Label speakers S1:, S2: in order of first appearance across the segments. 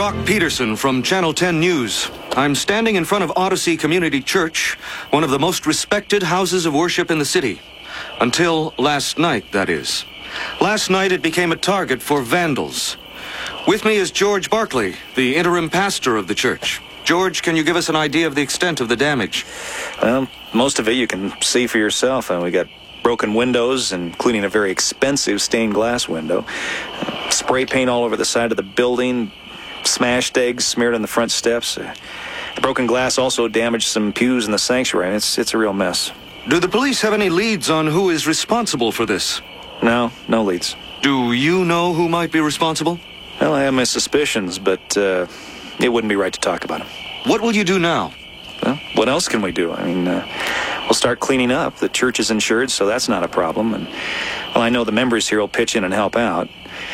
S1: Brock Peterson from Channel 10 News. I'm standing in front of Odyssey Community Church, one of the most respected houses of worship in the city. Until last night, that is. Last night it became a target for vandals. With me is George Barkley, the interim pastor of the church. George, can you give us an idea of the extent of the damage?
S2: Well, most of it you can see for yourself. We got broken windows, including a very expensive stained glass window. Spray paint all over the side of the building. Smashed eggs smeared on the front steps. The broken glass also damaged some pews in the sanctuary. It's a real mess.
S1: Do the police have any leads on who is responsible for this?
S2: No leads.
S1: Do you know who might be responsible?
S2: Well, I have my suspicions, but it wouldn't be right to talk about them.
S1: What will you do now?
S2: Well, what else can we do? We'll start cleaning up. The church is insured, so that's not a problem. And, well, I know the members here will pitch in and help out.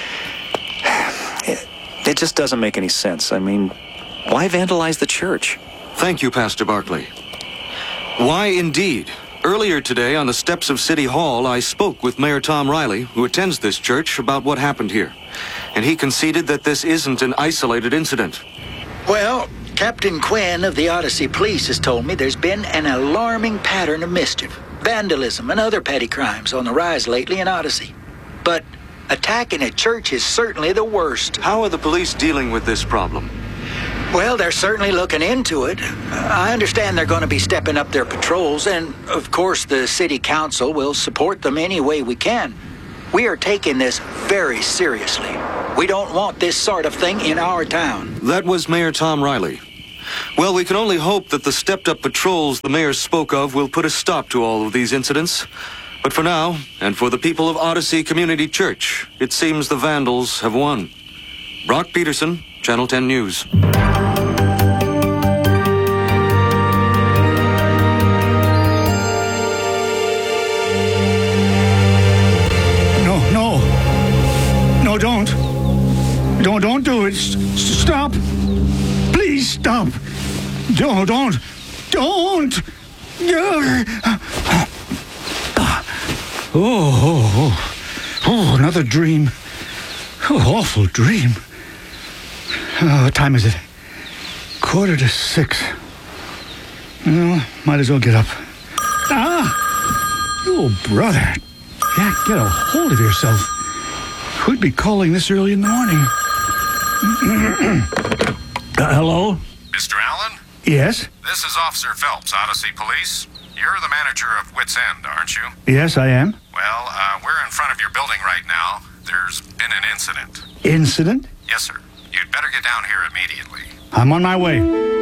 S2: It just doesn't make any sense. Why vandalize the church?
S1: Thank you, Pastor Barkley. Why indeed? Earlier today, on the steps of City Hall, I spoke with Mayor Tom Riley, who attends this church, about what happened here. And he conceded that this isn't an isolated incident.
S3: Well, Captain Quinn of the Odyssey Police has told me there's been an alarming pattern of mischief, vandalism, and other petty crimes on the rise lately in Odyssey. But attacking a church is certainly the worst.
S1: How are the police dealing with this problem?
S3: Well, they're certainly looking into it. I understand they're going to be stepping up their patrols, and of course the city council will support them any way we can. We are taking this very seriously. We don't want this sort of thing in our town.
S1: That was Mayor Tom Riley. Well, we can only hope that the stepped-up patrols the mayor spoke of will put a stop to all of these incidents. But for now, and for the people of Odyssey Community Church, it seems the vandals have won. Brock Peterson, Channel 10 News.
S4: No, don't. Don't do it. Stop. Please stop. Don't. Oh, another dream. Oh, awful dream. What time is it? 5:45. Well, might as well get up. Oh, brother. Jack, get a hold of yourself. Who'd be calling this early in the morning? Hello?
S5: Mr. Allen?
S4: Yes?
S5: This is Officer Phelps, Odyssey Police. You're the manager of Wits End, aren't you?
S4: Yes, I am.
S5: Well, we're in front of your building right now. There's been an incident.
S4: Incident?
S5: Yes, sir. You'd better get down here immediately.
S4: I'm on my way.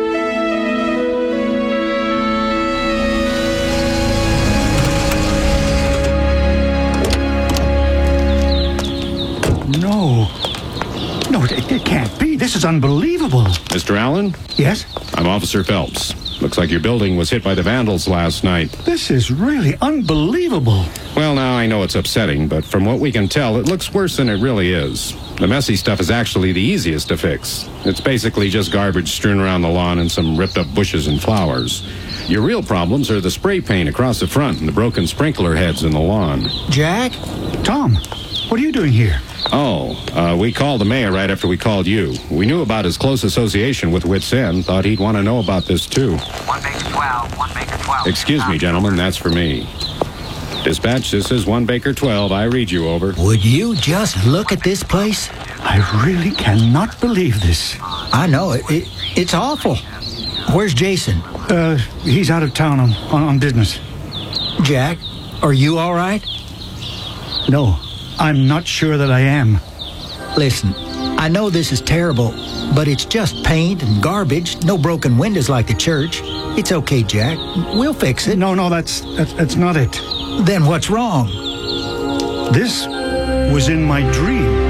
S4: No, it can't be. This is unbelievable.
S6: Mr. Allen?
S4: Yes?
S6: I'm Officer Phelps. Looks like your building was hit by the vandals last night.
S4: This is really unbelievable.
S6: Well, now, I know it's upsetting, but from what we can tell, it looks worse than it really is. The messy stuff is actually the easiest to fix. It's basically just garbage strewn around the lawn and some ripped up bushes and flowers. Your real problems are the spray paint across the front and the broken sprinkler heads in the lawn.
S4: Jack? Tom, what are you doing here?
S6: We called the mayor right after we called you. We knew about his close association with Wits End. Thought he'd want to know about this, too.
S7: 1 Baker 12, 1 Baker 12.
S6: Excuse me, gentlemen, that's for me. Dispatch, this is 1 Baker 12. I read you over.
S8: Would you just look at this place?
S4: I really cannot believe this.
S8: I know, it's awful. Where's Jason?
S4: He's out of town on business.
S8: Jack, are you all right?
S4: No, I'm not sure that I am.
S8: Listen, I know this is terrible, but it's just paint and garbage, no broken windows like the church. It's okay, Jack. We'll fix it.
S4: No, that's not it.
S8: Then what's wrong?
S4: This was in my dream.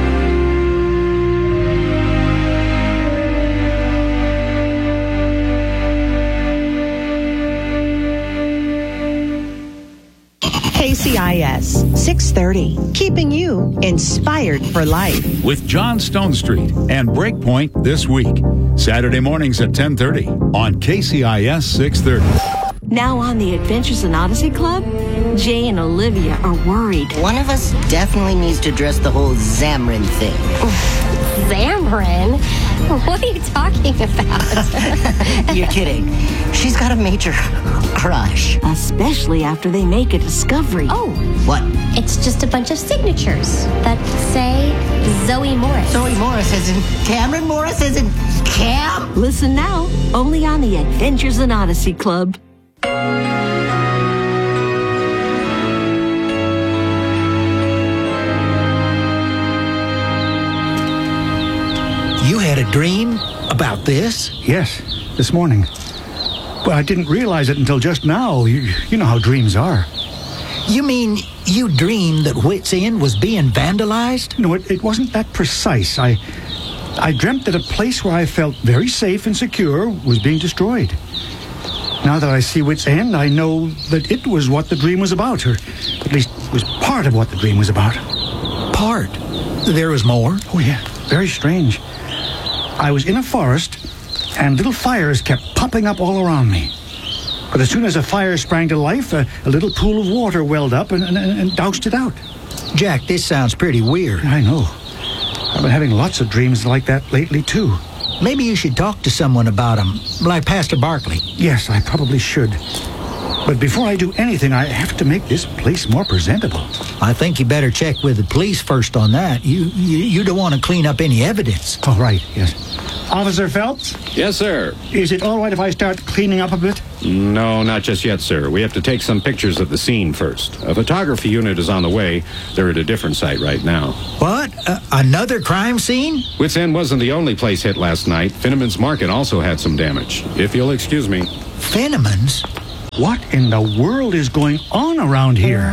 S9: KCIS 630, keeping you inspired for life.
S10: With John Stone Street and Breakpoint this week. Saturday mornings at 10:30 on KCIS 630.
S11: Now on the Adventures in Odyssey Club, Jay and Olivia are worried.
S12: One of us definitely needs to address the whole Zamrin thing. Xamarin? What are you talking about?
S13: You're kidding. She's got a major crush.
S11: Especially after they make a discovery.
S12: Oh.
S13: What?
S12: It's just a bunch of signatures that say Zoe Morris.
S13: Zoe Morris is in Cameron Morris is in Cam?
S11: Listen now, only on the Adventures in Odyssey Club.
S8: You had a dream about this?
S4: Yes, this morning. But I didn't realize it until just now. You know how dreams are.
S8: You mean you dreamed that Wits End was being vandalized?
S4: No, it wasn't that precise. I dreamt that a place where I felt very safe and secure was being destroyed. Now that I see Wits End, I know that it was what the dream was about, or at least was part of what the dream was about.
S8: Part? There was more?
S4: Oh, yeah. Very strange. I was in a forest, and little fires kept popping up all around me. But as soon as a fire sprang to life, a little pool of water welled up and doused it out.
S8: Jack, this sounds pretty weird.
S4: I know. I've been having lots of dreams like that lately, too.
S8: Maybe you should talk to someone about them, like Pastor Barkley.
S4: Yes, I probably should. But before I do anything, I have to make this place more presentable.
S8: I think you better check with the police first on that. You don't want to clean up any evidence.
S4: Oh, right, yes. Officer Phelps?
S6: Yes, sir.
S4: Is it all right if I start cleaning up a bit?
S6: No, not just yet, sir. We have to take some pictures of the scene first. A photography unit is on the way. They're at a different site right now.
S8: What? Another crime scene?
S6: Wits End wasn't the only place hit last night. Finneman's Market also had some damage. If you'll excuse me.
S8: Finneman's?
S4: What in the world is going on around here?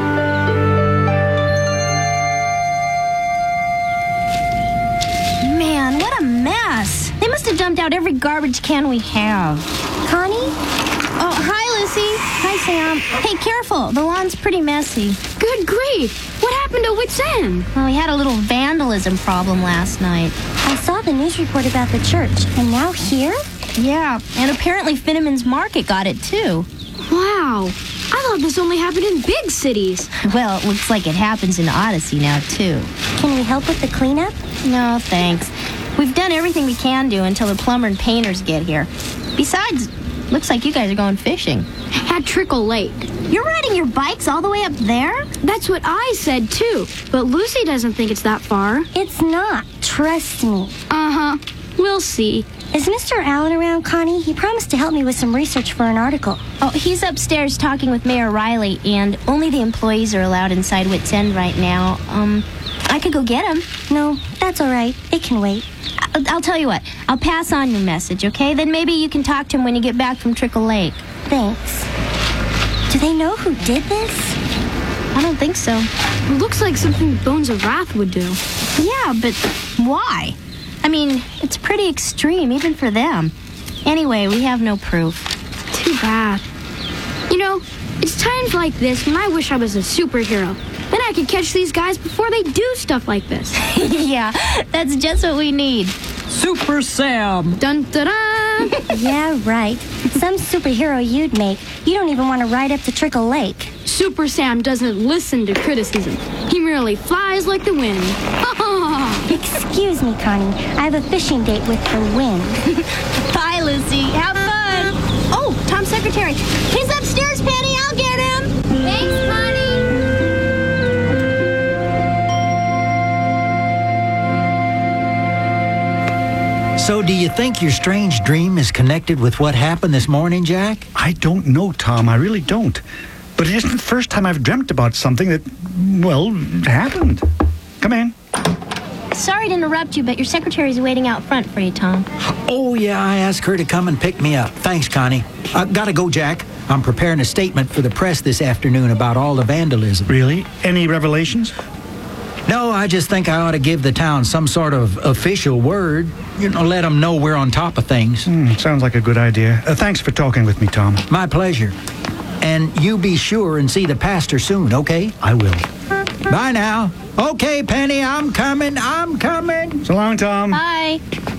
S14: Man, what a mess. They must have dumped out every garbage can we have.
S12: Connie?
S14: Oh, hi, Lucy. Hi, Sam. Hey, careful. The lawn's pretty messy.
S15: Good grief. What happened to Wits End?
S14: Well, we had a little vandalism problem last night.
S12: I saw the news report about the church, and now here?
S14: Yeah, and apparently Finneman's Market got it, too.
S15: Wow. I thought this only happened in big cities.
S14: Well, it looks like it happens in Odyssey now, too.
S12: Can we help with the cleanup?
S14: No, thanks. We've done everything we can do until the plumber and painters get here. Besides, looks like you guys are going fishing.
S15: At Trickle Lake.
S14: You're riding your bikes all the way up there?
S15: That's what I said, too. But Lucy doesn't think it's that far.
S12: It's not. Trust me.
S15: Uh-huh. We'll see.
S12: Is Mr. Allen around, Connie? He promised to help me with some research for an article.
S14: Oh, he's upstairs talking with Mayor Riley, and only the employees are allowed inside Wits End right now. I could go get him.
S12: No, that's all right. It can wait.
S14: I'll tell you what. I'll pass on your message, okay? Then maybe you can talk to him when you get back from Trickle Lake.
S12: Thanks. Do they know who did this?
S14: I don't think so.
S15: It looks like something Bones of Wrath would do.
S14: Yeah, but why? I mean, it's pretty extreme, even for them. Anyway, we have no proof.
S15: Too bad. You know, it's times like this when I wish I was a superhero. Then I could catch these guys before they do stuff like this.
S14: Yeah, that's just what we need.
S13: Super Sam.
S15: Dun dun dun.
S12: Yeah, right. Some superhero you'd make. You don't even want to ride up to Trickle Lake.
S15: Super Sam doesn't listen to criticism. He merely flies like the wind.
S12: Excuse me, Connie. I have a fishing date with the wind.
S14: Bye, Lucy. Have fun. Oh, Tom's secretary. He's upstairs, Penny. I'll get him.
S15: Thanks, Connie.
S8: So do you think your strange dream is connected with what happened this morning, Jack?
S4: I don't know, Tom. I really don't. But it isn't the first time I've dreamt about something that, well, happened. Come in.
S14: Sorry to interrupt you, but your secretary's waiting out front for you, Tom.
S8: Oh, yeah, I asked her to come and pick me up. Thanks, Connie. Gotta go, Jack. I'm preparing a statement for the press this afternoon about all the vandalism.
S4: Really? Any revelations?
S8: No, I just think I ought to give the town some sort of official word. You know, let them know we're on top of things.
S4: Sounds like a good idea. Thanks for talking with me, Tom.
S8: My pleasure. And you be sure and see the pastor soon, okay?
S4: I will.
S8: Bye now. Okay, Penny, I'm coming.
S4: So long, Tom.
S14: Bye.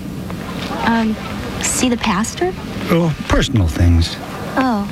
S14: See the pastor?
S4: Oh, personal things.
S14: Oh.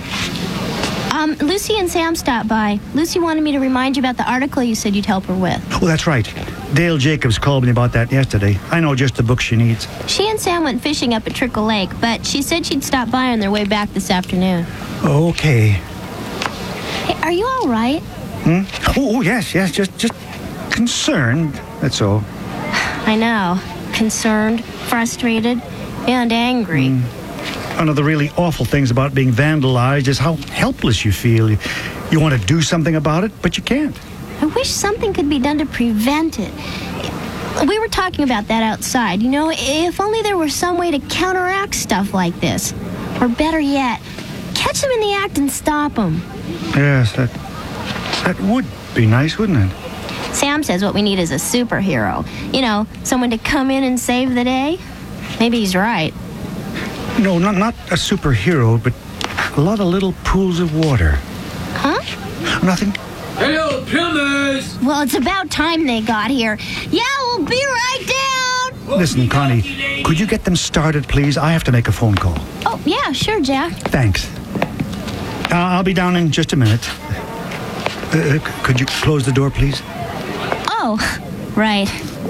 S14: Lucy and Sam stopped by. Lucy wanted me to remind you about the article you said you'd help her with.
S4: Oh, that's right. Dale Jacobs called me about that yesterday. I know just the book she needs.
S14: She and Sam went fishing up at Trickle Lake, but she said she'd stop by on their way back this afternoon.
S4: Okay.
S14: Hey, are you all right?
S4: Oh, yes. Just concerned, that's all.
S14: I know. Concerned, frustrated, and angry.
S4: One of the really awful things about being vandalized is how helpless you feel. You want to do something about it, but you can't.
S14: I wish something could be done to prevent it. We were talking about that outside. You know, if only there were some way to counteract stuff like this. Or better yet, catch them in the act and stop them.
S4: Yes, that would be nice, wouldn't it?
S14: Sam says what we need is a superhero. You know, someone to come in and save the day. Maybe he's right.
S4: No, not a superhero, but a lot of little pools of water.
S14: Huh?
S4: Nothing.
S16: Hey, old Pilmers!
S14: Well, it's about time they got here. Yeah, we'll be right down!
S4: Listen, Connie, could you get them started, please? I have to make a phone call.
S14: Oh, yeah, sure, Jack.
S4: Thanks. I'll be down in just a minute. Could you close the door, please?
S14: Oh, right.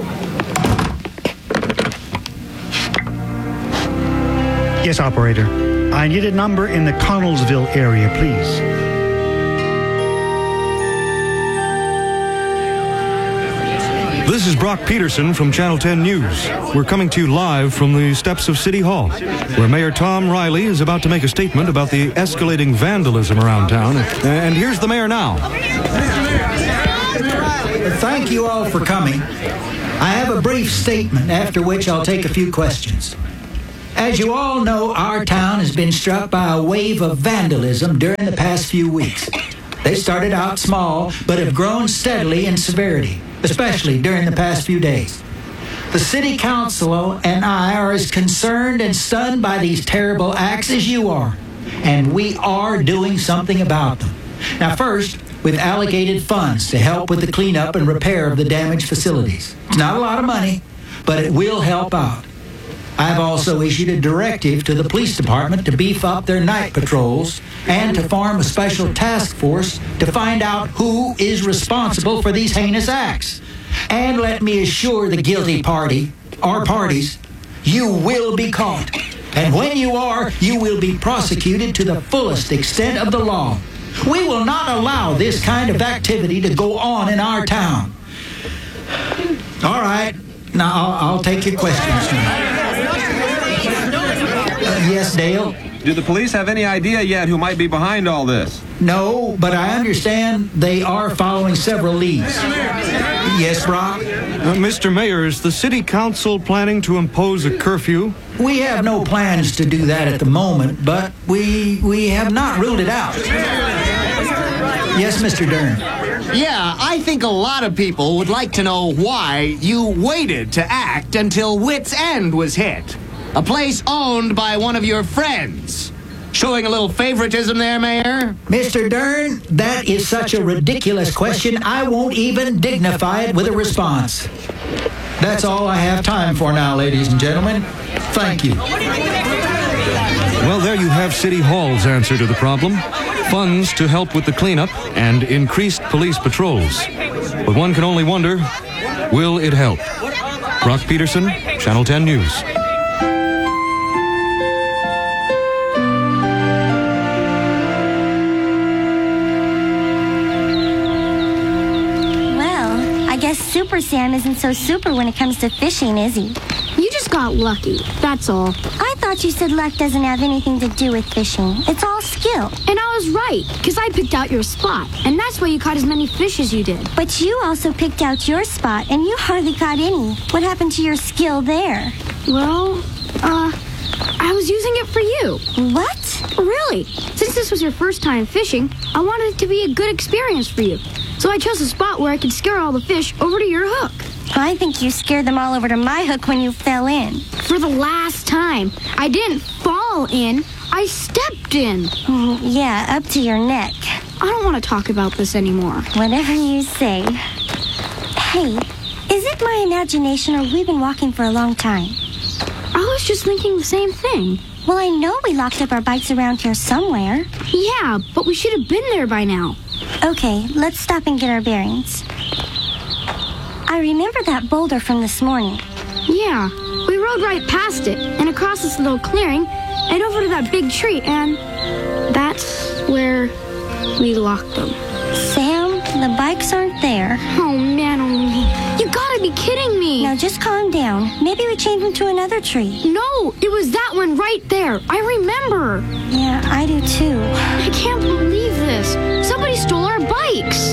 S4: Yes, operator. I need a number in the Connellsville area, please.
S1: This is Brock Peterson from Channel 10 News. We're coming to you live from the steps of City Hall, where Mayor Tom Riley is about to make a statement about the escalating vandalism around town. And here's the mayor now.
S8: Thank you all for coming. I have a brief statement, after which I'll take a few questions. As you all know, our town has been struck by a wave of vandalism during the past few weeks. They started out small, but have grown steadily in severity, especially during the past few days. The city council and I are as concerned and stunned by these terrible acts as you are, and we are doing something about them. Now, first, we've allocated funds to help with the cleanup and repair of the damaged facilities. It's not a lot of money, but it will help out. I've also issued a directive to the police department to beef up their night patrols and to form a special task force to find out who is responsible for these heinous acts. And let me assure the guilty party, or parties, you will be caught. And when you are, you will be prosecuted to the fullest extent of the law. We will not allow this kind of activity to go on in our town. All right, now I'll take your questions now. Yes, Dale?
S17: Do the police have any idea yet who might be behind all this?
S8: No, but I understand they are following several leads. Yes, Brock?
S1: Mr. Mayor, is the city council planning to impose a curfew?
S8: We have no plans to do that at the moment, but we have not ruled it out. Yes, Mr. Dern?
S18: Yeah, I think a lot of people would like to know why you waited to act until Wits End was hit. A place owned by one of your friends. Showing a little favoritism there, Mayor?
S8: Mr. Dern, that is such a ridiculous question, I won't even dignify it with a response. That's all I have time for now, ladies and gentlemen. Thank you.
S1: Well, there you have City Hall's answer to the problem. Funds to help with the cleanup and increased police patrols. But one can only wonder, will it help? Brock Peterson, Channel 10 News.
S12: Super Sam isn't so super when it comes to fishing, is he?
S15: You just got lucky, that's all.
S12: I thought you said luck doesn't have anything to do with fishing. It's all skill.
S15: And I was right, because I picked out your spot, and that's why you caught as many fish as you did.
S12: But you also picked out your spot, and you hardly caught any. What happened to your skill there?
S15: Well, I was using it for you.
S12: What?
S15: Really? Since this was your first time fishing, I wanted it to be a good experience for you. So I chose a spot where I could scare all the fish over to your hook.
S12: I think you scared them all over to my hook when you fell in.
S15: For the last time. I didn't fall in. I stepped in.
S12: Yeah, up to your neck.
S15: I don't want to talk about this anymore.
S12: Whatever you say. Hey, is it my imagination or we've been walking for a long time?
S15: I was just thinking the same thing.
S12: Well, I know we locked up our bikes around here somewhere.
S15: Yeah, but we should have been there by now.
S12: Okay, let's stop and get our bearings. I remember that boulder from this morning.
S15: Yeah, we rode right past it and across this little clearing and over to that big tree, and that's where we locked them.
S12: Sam, the bikes aren't there.
S15: Oh, man, you gotta be kidding me.
S12: Now just calm down. Maybe we changed them to another tree.
S15: No, it was that one right there. I remember.
S12: Yeah, I do too.
S15: I can't believe this. Somebody stole our bikes.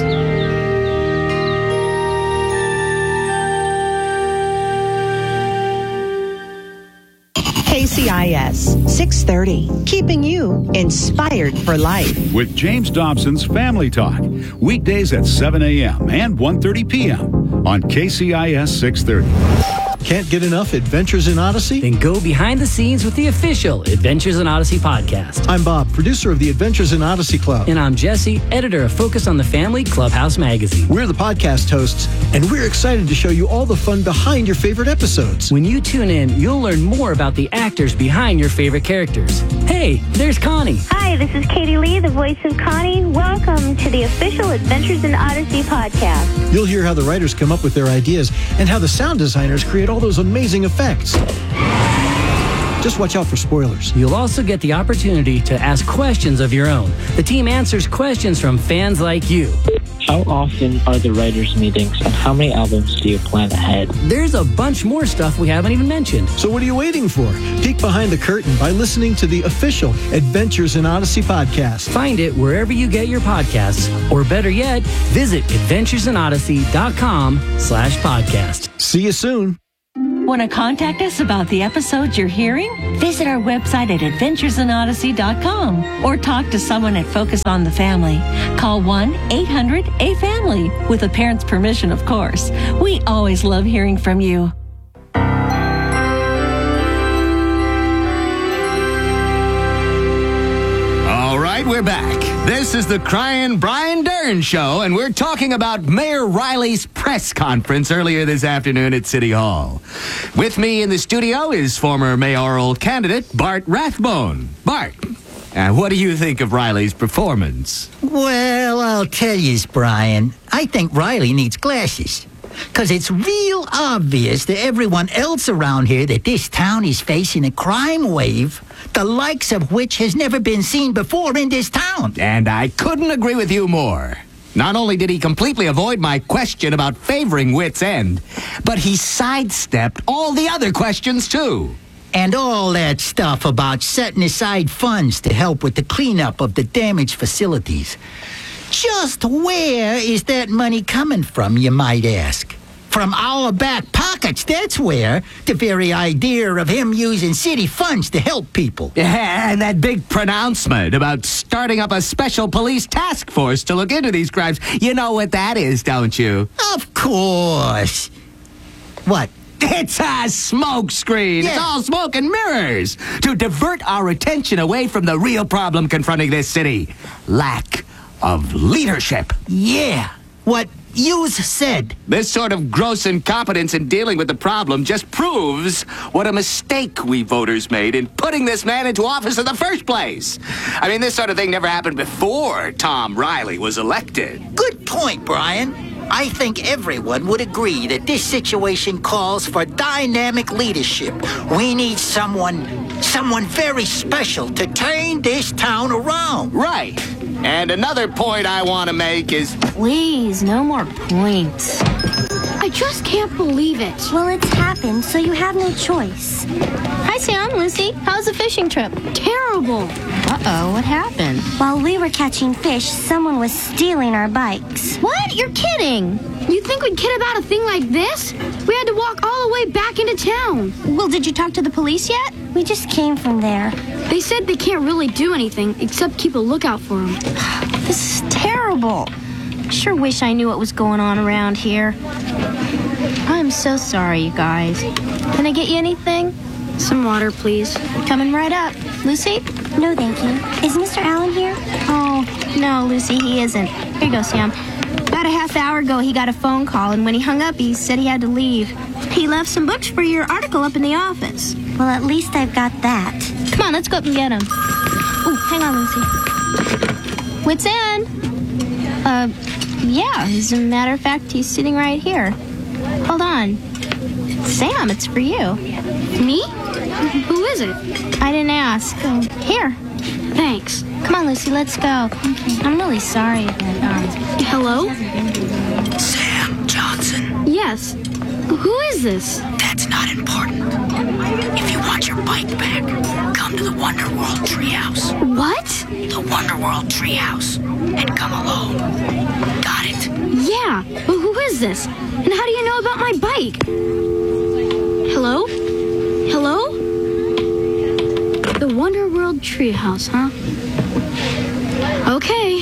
S9: KCIS 630, keeping you inspired for life.
S10: With James Dobson's Family Talk, weekdays at 7 a.m. and 1:30 p.m. on KCIS 630.
S19: Can't get enough Adventures in Odyssey?
S20: Then go behind the scenes with the official Adventures in Odyssey podcast.
S19: I'm Bob, producer of the Adventures in Odyssey Club.
S20: And I'm Jesse, editor of Focus on the Family Clubhouse magazine.
S19: We're the podcast hosts, and we're excited to show you all the fun behind your favorite episodes.
S20: When you tune in, you'll learn more about the actors behind your favorite characters. Hey, there's Connie.
S21: Hi, this is Katie Lee, the voice of Connie. Welcome to the official Adventures in Odyssey podcast.
S19: You'll hear how the writers come up with their ideas and how the sound designers create all those amazing effects. Just watch out for spoilers.
S20: You'll also get the opportunity to ask questions of your own. The team answers questions from fans like you.
S22: How often are the writers' meetings, and how many albums do you plan ahead?
S20: There's a bunch more stuff we haven't even mentioned.
S19: So what are you waiting for? Peek behind the curtain by listening to the official Adventures in Odyssey podcast.
S20: Find it wherever you get your podcasts, or better yet, visit adventuresinodyssey.com/podcast.
S19: See you soon.
S11: Want to contact us about the episodes you're hearing? Visit our website at adventuresinodyssey.com or talk to someone at Focus on the Family. Call 1-800-A-FAMILY with a parent's permission, of course. We always love hearing from you.
S18: All right, we're back. This is the Crying Brian Dern Show, and we're talking about Mayor Riley's press conference earlier this afternoon at City Hall. With me in the studio is former mayoral candidate Bart Rathbone. Bart, what do you think of Riley's performance?
S8: Well, I'll tell you, Brian, I think Riley needs glasses. Because it's real obvious to everyone else around here that this town is facing a crime wave, the likes of which has never been seen before in this town.
S18: And I couldn't agree with you more. Not only did he completely avoid my question about favoring Wits End, but he sidestepped all the other questions, too.
S8: And all that stuff about setting aside funds to help with the cleanup of the damaged facilities. Just where is that money coming from, you might ask? From our back pockets, that's where. The very idea of him using city funds to help people.
S18: Yeah, and that big pronouncement about starting up a special police task force to look into these crimes. You know what that is, don't you?
S8: Of course. What?
S18: It's a smokescreen. Yeah. It's all smoke and mirrors to divert our attention away from the real problem confronting this city. Lack of leadership.
S8: Yeah, what you said.
S18: This sort of gross incompetence in dealing with the problem just proves what a mistake we voters made in putting this man into office in the first place. I mean, this sort of thing never happened before Tom Riley was elected.
S8: Good point, Brian. I think everyone would agree that this situation calls for dynamic leadership. We need someone very special to turn this town around.
S18: Right. And another point I want to make is...
S14: Please, no more points.
S15: I just can't believe it.
S12: Well, it's happened, so you have no choice.
S14: Hi, Sam, Lucy. How's the fishing trip?
S15: Terrible.
S14: Uh-oh, what happened?
S12: While we were catching fish, someone was stealing our bikes.
S14: What? You're kidding.
S15: You think we'd kid about a thing like this? We had to walk all the way back into town.
S14: Well, did you talk to the police yet?
S12: We just came from there.
S15: They said they can't really do anything except keep a lookout for them.
S14: This is terrible. Sure wish I knew what was going on around here. I'm so sorry, you guys. Can I get you anything?
S15: Some water, please.
S14: Coming right up. Lucy?
S12: No, thank you. Is Mr. Allen here?
S14: Oh, no, Lucy, he isn't. Here you go, Sam. About a half hour ago, he got a phone call, and when he hung up, he said he had to leave. He left some books for your article up in the office.
S12: Well, at least I've got that.
S14: Come on, let's go up and get him. Oh, hang on, Lucy. Wits End? Yeah, as a matter of fact, he's sitting right here. Hold on. Sam, it's for you.
S15: Me? Who is it?
S14: I didn't ask. Here.
S15: Thanks.
S14: Come on, Lucy, let's go. I'm really sorry.
S15: Hello?
S13: Sam Johnson.
S15: Yes. Who is this?
S13: That's not important. If you want your bike back, come to the Wonderworld Treehouse.
S15: What?
S13: The Wonderworld Treehouse. And come alone. Got it?
S15: Yeah. Well, who is this? And how do you know about my bike? Hello? Hello? The Wonderworld Treehouse, huh? Okay.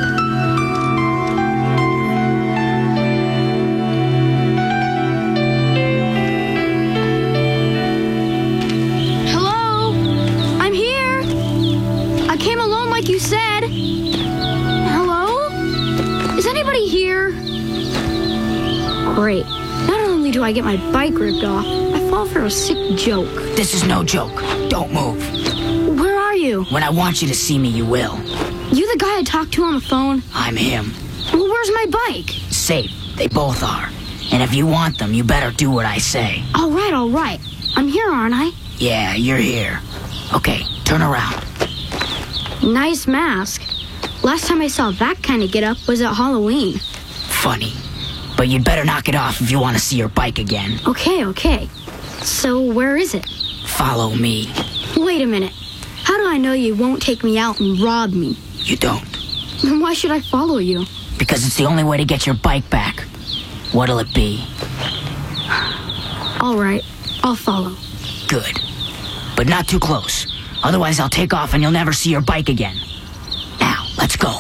S15: Hello? I'm here. I came alone like you said. Hello? Is anybody here? Great. Not only do I get my bike ripped off, I fall for a sick joke.
S13: This is no joke. Don't move.
S15: Where are you?
S13: When I want you to see me, you will.
S15: You the guy I talked to on the phone?
S13: I'm him.
S15: Well, where's my bike?
S13: Safe. They both are. And if you want them, you better do what I say.
S15: All right. I'm here, aren't I?
S13: Yeah, you're here. Okay, turn around.
S15: Nice mask. Last time I saw that kind of get-up was at Halloween.
S13: Funny. But you'd better knock it off if you want to see your bike again.
S15: Okay. So where is it?
S13: Follow me.
S15: Wait a minute. How do I know you won't take me out and rob me?
S13: You don't.
S15: Then why should I follow you?
S13: Because it's the only way to get your bike back. What'll it be?
S15: All right, I'll follow.
S13: Good. But not too close. Otherwise I'll take off and you'll never see your bike again. Now, let's go.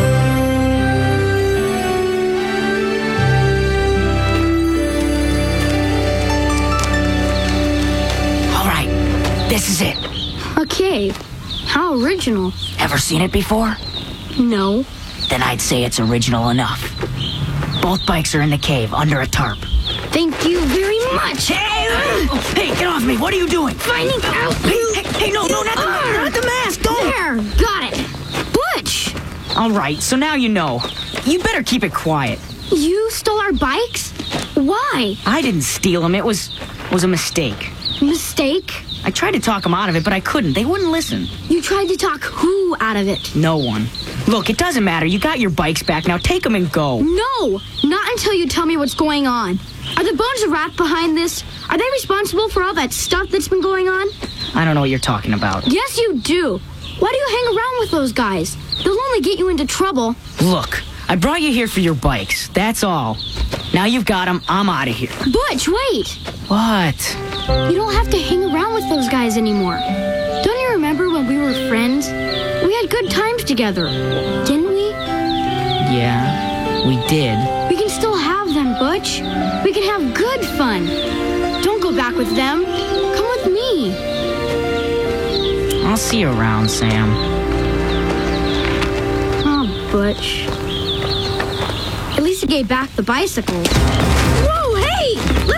S13: All right, this is it.
S15: A cave. How original.
S13: Ever seen it before?
S15: No.
S13: Then I'd say it's original enough. Both bikes are in the cave, under a tarp.
S15: Thank you very much.
S13: Hey, get off me. What are you doing?
S15: Finding out.
S13: Hey, no, not the mask. Don't.
S15: There, got it. Butch!
S2: All right, so now you know. You better keep it quiet.
S15: You stole our bikes? Why?
S2: I didn't steal them. It was a mistake.
S15: Mistake?
S2: I tried to talk them out of it, but I couldn't. They wouldn't listen.
S15: You tried to talk who out of it?
S2: No one. Look, it doesn't matter. You got your bikes back. Now take them and go.
S15: No, not until you tell me what's going on. Are the Bones of Wrath behind this? Are they responsible for all that stuff that's been going on?
S2: I don't know what you're talking about.
S15: Yes, you do. Why do you hang around with those guys? They'll only get you into trouble.
S2: Look, I brought you here for your bikes. That's all. Now you've got them. I'm out of here.
S15: Butch, wait.
S2: What?
S15: You don't have to hang around with those guys anymore. Don't you remember when we were friends? We had good times together, didn't we?
S2: Yeah, we did.
S15: We can still have them, Butch. We can have good fun. Don't go back with them. Come with me.
S2: I'll see you around, Sam.
S15: Oh, Butch. At least you gave back the bicycles. Whoa, hey! Let